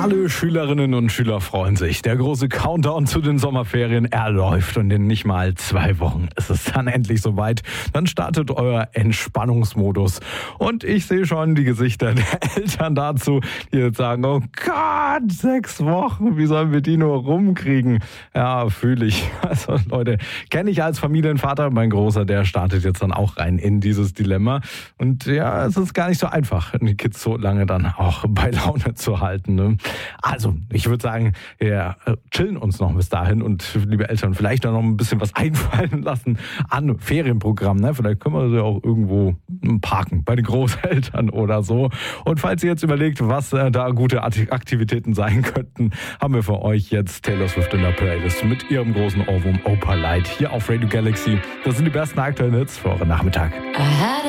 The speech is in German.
Alle Schülerinnen und Schüler freuen sich. Der große Countdown zu den Sommerferien, er läuft und in nicht mal 2 Wochen ist es dann endlich soweit. Dann startet euer Entspannungsmodus. Und ich sehe schon die Gesichter der Eltern dazu, die jetzt sagen, oh Gott, 6 Wochen, wie sollen wir die nur rumkriegen? Ja, fühle ich. Also Leute, kenne ich als Familienvater. Mein Großer, der startet jetzt dann auch rein in dieses Dilemma. Und ja, es ist gar nicht so einfach, die Kids so lange dann auch bei Laune zu halten, ne? Also, ich würde sagen, wir chillen uns noch bis dahin und liebe Eltern, vielleicht noch ein bisschen was einfallen lassen an Ferienprogramm. Ne? Vielleicht können wir sie auch irgendwo parken, bei den Großeltern oder so. Und falls ihr jetzt überlegt, was da gute Aktivitäten sein könnten, haben wir für euch jetzt Taylor Swift in der Playlist mit ihrem großen Ohrwurm Opalite hier auf Radio Galaxy. Das sind die besten aktuellen Hits für euren Nachmittag.